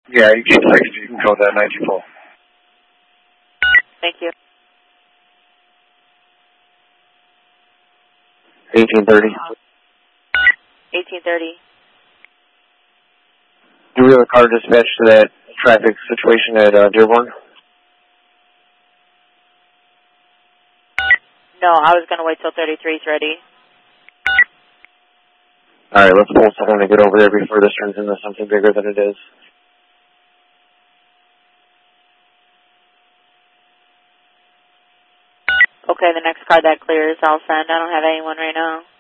Yeah, 1860, you can code that 94. Thank you. 1830. 1830. Do we have a car dispatched to that traffic situation at Dearborn? No, I was going to wait till 33 is ready. All right, let's pull someone to get over there before this turns into something bigger than it is. Okay, the next car that clears, I'll send. I don't have anyone right now.